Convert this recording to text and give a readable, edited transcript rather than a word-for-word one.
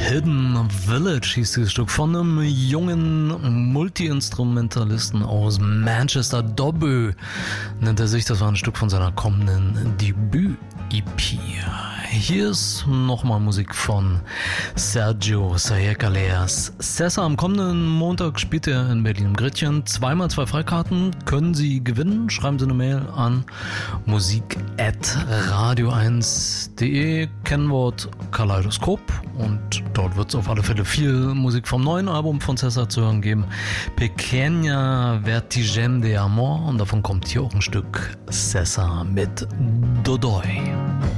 Hidden Village hieß dieses Stück von einem jungen Multi-Instrumentalisten aus Manchester. Dobö nennt er sich. Das war ein Stück von seiner kommenden Debüt-EP. Hier ist nochmal Musik von Sergio Sayekaleas. Sessa, am kommenden Montag spielt er in Berlin im Gretchen. 2x2 Freikarten können Sie gewinnen. Schreiben Sie eine Mail an musik@radio1.de, Kennwort Kaleidoskop, und dort wird es auf alle Fälle viel Musik vom neuen Album von Sessa zu hören geben. Pequeña Vertigen de Amor, und davon kommt hier auch ein Stück Sessa mit Dodoi.